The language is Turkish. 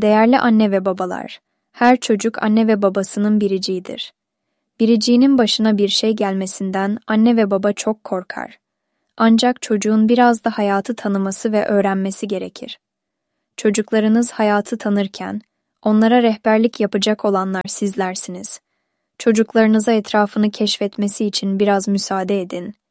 Değerli anne ve babalar, her çocuk anne ve babasının biriciğidir. Biriciğinin başına bir şey gelmesinden anne ve baba çok korkar. Ancak çocuğun biraz da hayatı tanıması ve öğrenmesi gerekir. Çocuklarınız hayatı tanırken, onlara rehberlik yapacak olanlar sizlersiniz. Çocuklarınıza etrafını keşfetmesi için biraz müsaade edin